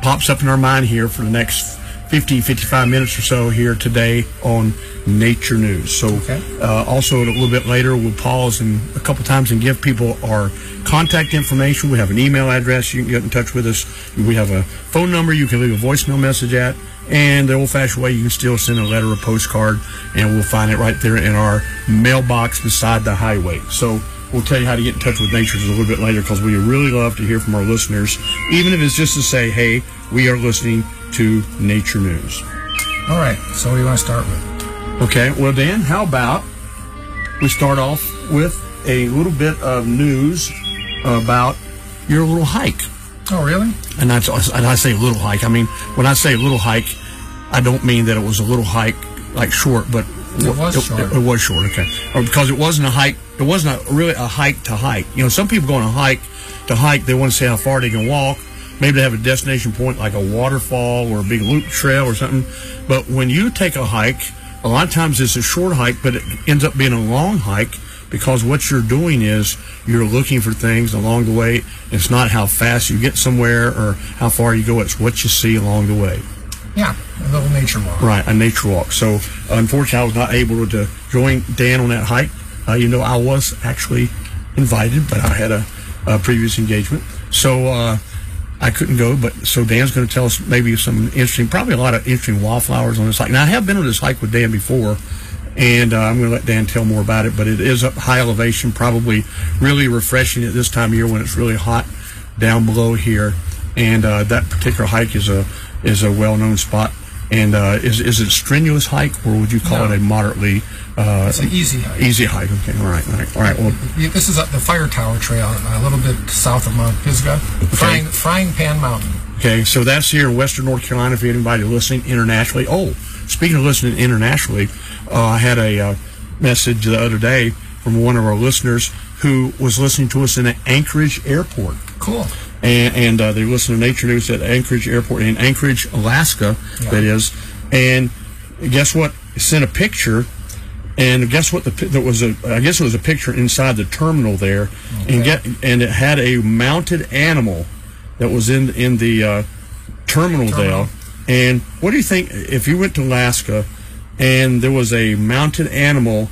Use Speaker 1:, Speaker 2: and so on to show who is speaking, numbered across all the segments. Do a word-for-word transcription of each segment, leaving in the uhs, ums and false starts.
Speaker 1: pops up in our mind here for the next fifty, fifty-five minutes or so here today on Nature News. So
Speaker 2: okay.
Speaker 1: uh, also a little bit later, we'll pause and a couple times and give people our contact information. We have an email address. You can get in touch with us. We have a phone number you can leave a voicemail message at. And the old-fashioned way, you can still send a letter or postcard, and we'll find it right there in our mailbox beside the highway. So we'll tell you how to get in touch with Nature a little bit later, because we really love to hear from our listeners, even if it's just to say, hey, we are listening to Nature News.
Speaker 2: All right, so what do you want to start with?
Speaker 1: Okay, well, Dan, how about we start off with a little bit of news about your little hike.
Speaker 2: Oh, really?
Speaker 1: And that's, and I say little hike. I mean, when I say little hike, I don't mean that it was a little hike, like short, but
Speaker 2: it was
Speaker 1: it,
Speaker 2: short.
Speaker 1: It, it was short, okay. Or because it wasn't a hike, it wasn't a, really a hike to hike. You know, some people go on a hike to hike, they want to see how far they can walk. Maybe they have a destination point like a waterfall or a big loop trail or something. But when you take a hike, a lot of times it's a short hike, but it ends up being a long hike, because what you're doing is you're looking for things along the way. It's not how fast you get somewhere or how far you go. It's what you see along the way.
Speaker 2: Yeah, a little nature walk.
Speaker 1: Right, a nature walk. So, unfortunately, I was not able to join Dan on that hike. Uh, you know, I was actually invited, but I had a, a previous engagement. So, uh, I couldn't go. But so Dan's going to tell us maybe some interesting, probably a lot of interesting wildflowers on this hike. Now, I have been on this hike with Dan before, and uh, I'm going to let Dan tell more about it, but it is up high elevation, probably really refreshing at this time of year when it's really hot down below here. And uh, that particular hike is a is a well-known spot. And uh, is is it a strenuous hike, or would you call
Speaker 2: no.
Speaker 1: it a moderately uh,
Speaker 2: it's an easy hike?
Speaker 1: Easy hike. Okay, all right, all right, all right. Well,
Speaker 2: this is the Fire Tower Trail, a little bit south of Mount Pisgah, okay. Frying, Frying Pan Mountain.
Speaker 1: Okay, so that's here in Western North Carolina. For anybody listening internationally. Oh, speaking of listening internationally. Uh, I had a uh, message the other day from one of our listeners who was listening to us in the Anchorage Airport.
Speaker 2: Cool.
Speaker 1: And, and uh, they listen to Nature News at Anchorage Airport in Anchorage, Alaska, yeah. that is. And guess what? Sent a picture, and guess what? The there was a I guess it was a picture inside the terminal there, okay. and get and it had a mounted animal that was in in the uh, terminal, terminal there. And what do you think if you went to Alaska? And there was a mounted animal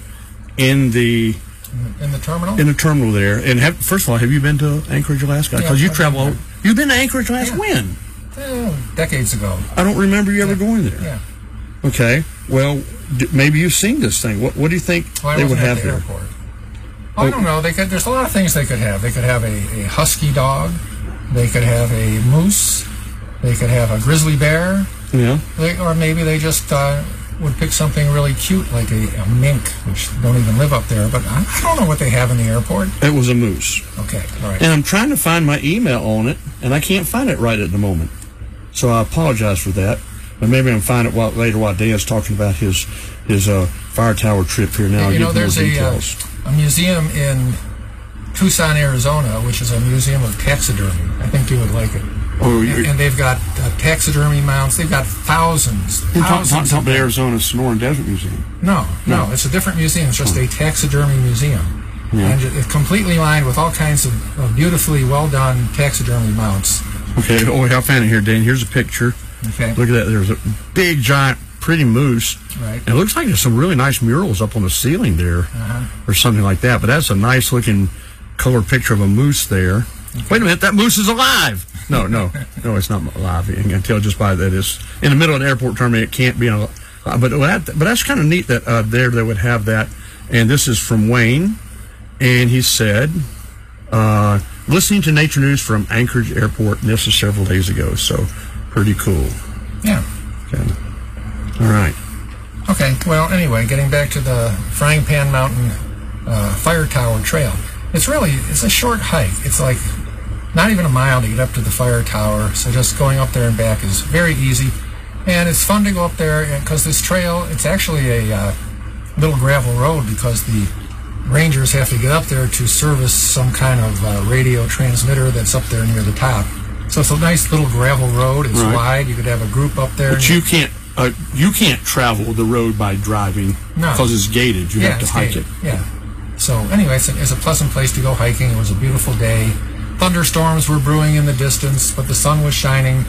Speaker 1: in the
Speaker 2: in the terminal.
Speaker 1: In the terminal there. And have, first of all, have you been to Anchorage, Alaska? Because
Speaker 2: yeah,
Speaker 1: you travel. You've been to Anchorage, Alaska.
Speaker 2: Yeah.
Speaker 1: When?
Speaker 2: Eh, decades ago.
Speaker 1: I don't remember you ever
Speaker 2: yeah.
Speaker 1: going there.
Speaker 2: Yeah.
Speaker 1: Okay. Well, d maybe you've seen this thing. What What do you think
Speaker 2: well,
Speaker 1: they would have
Speaker 2: the
Speaker 1: there?
Speaker 2: Airport. Oh, I don't know. They could. There's a lot of things they could have. They could have a, a husky dog. They could have a moose. They could have a grizzly bear.
Speaker 1: Yeah.
Speaker 2: They, or maybe they just. Uh, would pick something really cute like a, a mink, which don't even live up there, but I, I don't know what they have in the airport.
Speaker 1: It was a moose.
Speaker 2: Okay, all right.
Speaker 1: And I'm trying to find my email on it, and I can't find it right at the moment. So I apologize for that. But maybe I'll find it while, later while Dan's talking about his his uh, fire tower trip here now.
Speaker 2: You know, there's a, uh, a museum in Tucson, Arizona, which is a museum of taxidermy. I think you would like it.
Speaker 1: Oh,
Speaker 2: and, and they've got uh, taxidermy mounts. They've got thousands.
Speaker 1: You're
Speaker 2: thousands
Speaker 1: talking talk, talk about Arizona Sonoran Desert Museum.
Speaker 2: No, no, no, it's a different museum. It's just a taxidermy museum. Yeah. And it's completely lined with all kinds of, of beautifully well-done taxidermy mounts.
Speaker 1: Okay, oh, I found it here, Dan. Here's a picture.
Speaker 2: Okay.
Speaker 1: Look at that. There's a big, giant, pretty moose.
Speaker 2: Right.
Speaker 1: And it looks like there's some really nice murals up on the ceiling there,
Speaker 2: uh-huh.
Speaker 1: or something like that. But that's a nice-looking colored picture of a moose there. Okay. Wait a minute, that moose is alive! No, no, no, it's not alive. You can tell just by that it's in the middle of an airport terminal. It can't be in a, uh, but that, but that's kind of neat that uh, there they would have that. And this is from Wayne, and he said, uh, listening to Nature News from Anchorage Airport, and this is several days ago, so pretty cool.
Speaker 2: Yeah.
Speaker 1: Okay. All right.
Speaker 2: Okay. Well, anyway, getting back to the Frying Pan Mountain uh, Fire Tower Trail. It's really it's a short hike. It's like not even a mile to get up to the fire tower, so just going up there and back is very easy. And it's fun to go up there because this trail, it's actually a uh, little gravel road because the rangers have to get up there to service some kind of uh, radio transmitter that's up there near the top. So it's a nice little gravel road. It's
Speaker 1: right.
Speaker 2: wide. You could have a group up there.
Speaker 1: But you can't uh, you can't travel the road by driving
Speaker 2: no.
Speaker 1: because it's gated. You
Speaker 2: yeah,
Speaker 1: have to hike
Speaker 2: gated.
Speaker 1: it.
Speaker 2: Yeah. So anyway, it's a, it's a pleasant place to go hiking. It was a beautiful day. Thunderstorms were brewing in the distance, but the sun was shining.